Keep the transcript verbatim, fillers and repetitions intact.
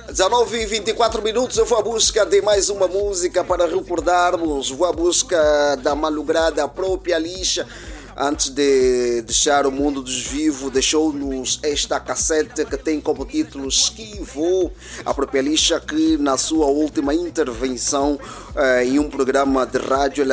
dezenove e vinte e quatro minutos, eu vou à busca de mais uma música para recordarmos, vou à busca da malograda própria Lixa. Antes de deixar o mundo dos vivos, deixou-nos esta cassete que tem como título Esquivo, a própria Lixa, que na sua última intervenção eh, em um programa de rádio